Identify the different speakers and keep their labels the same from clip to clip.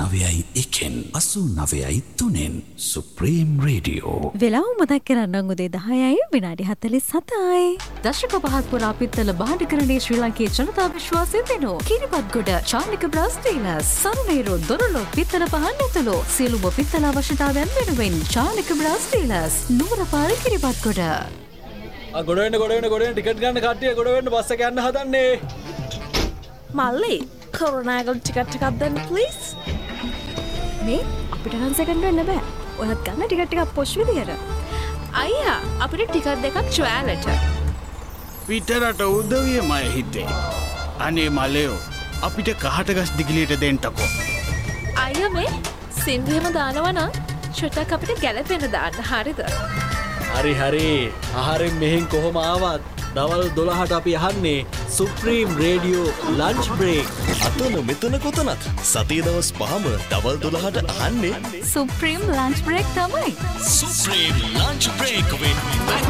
Speaker 1: 89.1 89.3 supreme radio.
Speaker 2: වෙලාව මතක් කරන්නම් උදේ 10යි විනාඩි 47යි. දශක පහක් පුරා පිත්තල භාණ්ඩකරණයේ ශ්‍රී ලංකේ ජනතා විශ්වාසය දෙනු. කිරිබත්ගොඩ චාලික බ්‍රාස් ටීලර්ස් සරුනේරු දොරළු පිත්තල පහන් ඇතුළු සියලුම පිත්තල අවශ්‍යතාවයන් වෙනුවෙන් චාලික බ්‍රාස් ටීලර්ස් නුවරපාර කිරිබත්ගොඩ.
Speaker 3: ගොඩ වෙන්න ටිකට් ගන්න කට්ටිය ගොඩ වෙන්න බස් එක යන්න හදන්නේ.
Speaker 4: මල්ලි කොරෝනාගල් ටිකට් එකක් දෙන්න ප්ලීස්.
Speaker 2: මේ අපිට නම් සෙකන්ඩ් වෙන්න බෑ. ඔයත් ගන්න ටිකට් එකක් පොෂ් විදියට.
Speaker 4: අයියා අපිට ටිකට් දෙකක් ට්‍රයලට.
Speaker 5: පිටරට උදවියමයි හිතේ. අනේ මලයෝ අපිට කහටගස් දිගිලියට දෙන්නකෝ.
Speaker 4: අයියා මේ සින්දුවෙම දානවා නම් චුට්ටක් අපිට ගැලපෙන්න දාන්න හරිද?
Speaker 3: හරි ආහාරෙන් මෙහෙන් කොහොම ආවත් දවල් 12ට අපි අහන්නේ සුප්‍රීම් රේඩියෝ ලන්ච් බ්‍රේක්.
Speaker 6: අතන මෙතන කොතනත් සතිය දවස් 5ම දවල් 12ට අහන්නේ
Speaker 2: සුප්‍රීම් ලන්ච් බ්‍රේක් තමයි.
Speaker 6: Supreme lunch break with Mac.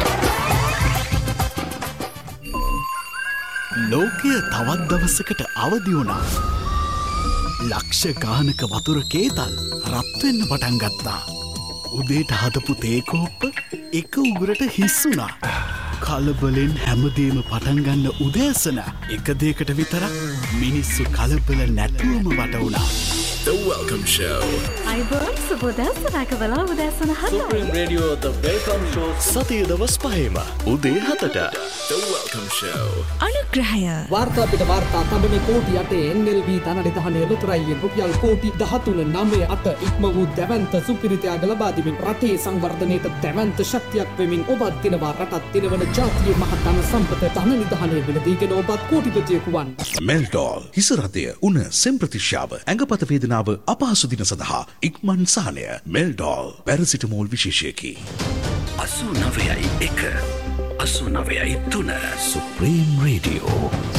Speaker 5: ලෝකය තවත් දවසකට අවදි වුණා. ලක්ෂ ගානක වතුර කේතල් රත් වෙන්න පටන් ගත්තා. උදේට හදපු තේ කෝප්ප එක උගුරට හිස් වුණා. කලබලෙන් හැමදේම පටන් ගන්න උදෑසන එක දෙයකට විතරක් මිනිස්සු කලබල නැතුවම වට වුණා.
Speaker 6: The Welcome Show.
Speaker 2: අයිබෝන් සුබෝදෑසනක වෙලාව උදෑසන 7යි.
Speaker 3: Supreme radio The Welcome Show
Speaker 6: සතිය දවස් 5ම උදේ 7ට The Welcome Show.
Speaker 2: අනුග්‍රහය
Speaker 7: වාර්තා පිට වාර්තා තඹනේ කෝටි 8 NLB තනඩි දහනේ ලොතරැයියෙන් රුපියල් කෝටි 13.98 ඉක්ම වූ දැවැන්ත සුපිරිතයාග ලබා දෙමින් රටේ සංවර්ධනයට දැවැන්ත ශක්තියක් වෙමින් ඔබත් දිනවා රටත් දිනවන ජාතිය මහ ධන සම්පත ධන නිධානය වෙනදීගෙන ඔබත් කෝටිපතියෙකු වන්.
Speaker 1: මෙල්ඩෝල් හිස රතය උණ සෙම්ප්‍රතිශ්‍යාව ඇඟපත වේදනාව අපහසු දින සඳහා ඉක්මන් සහනය. මෙල්ඩෝල් පැරසිටමෝල් විශේෂයකි. 89.1 89.3 supreme radio.